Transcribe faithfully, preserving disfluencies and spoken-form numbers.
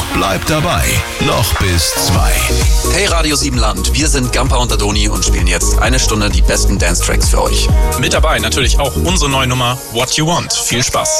bleibt dabei. Noch bis zwei. Hey Radio Siebenland, wir sind Gampa und Adoni und spielen jetzt eine Stunde die besten Dance-Tracks für euch. Mit dabei natürlich auch unsere neue Nummer What You Want. Viel Spaß.